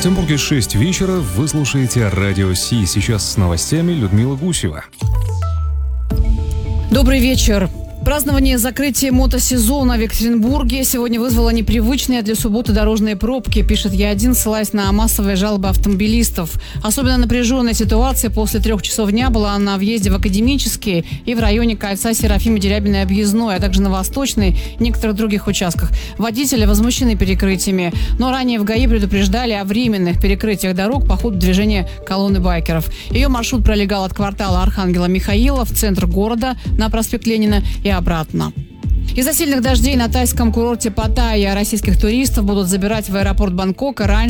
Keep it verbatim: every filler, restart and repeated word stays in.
Санкт-Петербурге шесть вечера. Вы слушаете Радио Си. Сейчас с новостями Людмила Гусева. Добрый вечер. Празднование закрытия мотосезона в Екатеринбурге сегодня вызвало непривычные для субботы дорожные пробки, пишет Е один, ссылаясь на массовые жалобы автомобилистов. Особенно напряженная ситуация после трех часов дня была на въезде в Академический и в районе кольца Серафима-Дерябиной объездной, а также на Восточной и некоторых других участках. Водители возмущены перекрытиями, но ранее в ГАИ предупреждали о временных перекрытиях дорог по ходу движения колонны байкеров. Ее маршрут пролегал от квартала Архангела Михаила в центр города на проспект Ленина и обратно. Из-за сильных дождей на тайском курорте Паттайя российских туристов будут забирать в аэропорт Бангкока раньше